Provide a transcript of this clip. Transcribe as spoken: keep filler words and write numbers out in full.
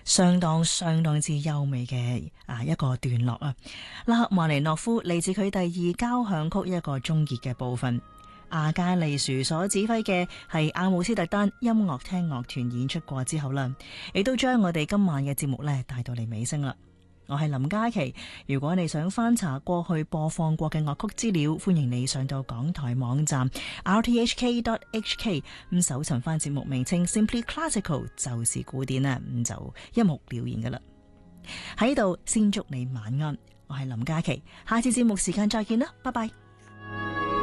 相當相當之優美嘅啊一個段落啊。拉赫曼尼諾夫嚟自佢第二交響曲一個終結嘅部分，阿加利殊所指揮嘅係阿姆斯特丹音樂廳樂團演出過之後啦，亦都將我哋今晚嘅節目呢帶到嚟尾聲啦。我係林嘉琪，如果你想翻查過去播放過嘅樂曲資料，歡迎你上到港台網站 r t h k dot h k， 咁搜尋翻節目名稱 Simply Classical 就是古典啦，咁就一目了然噶啦。喺度先祝你晚安，我係林嘉琪，下次節目時間再見啦，拜拜。